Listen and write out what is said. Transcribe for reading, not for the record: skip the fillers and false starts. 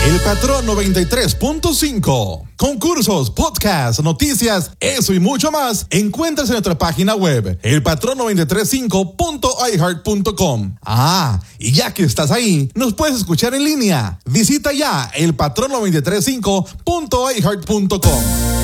El Patrón 93.5. Concursos, podcasts, noticias, eso y mucho más encuentras en nuestra página web, elpatrón935.iheart.com. Y ya que estás ahí, nos puedes escuchar en línea. Visita ya elpatrón935.iheart.com.